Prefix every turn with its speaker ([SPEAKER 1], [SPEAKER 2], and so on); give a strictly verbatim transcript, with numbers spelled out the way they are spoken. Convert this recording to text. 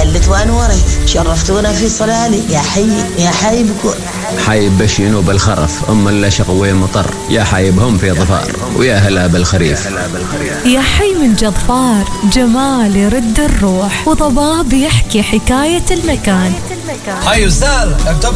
[SPEAKER 1] حلت وانورت، شرفتونا في صلالي، يا حي يا حي بكون
[SPEAKER 2] حايب بشينو بالخرف، أم اللشق ومطر، يا حايبهم في ظفار ويا هلا بالخريف.
[SPEAKER 3] يا حي من جظفار، جمال يرد الروح وضباب يحكي حكاية المكان.
[SPEAKER 4] هاي وسال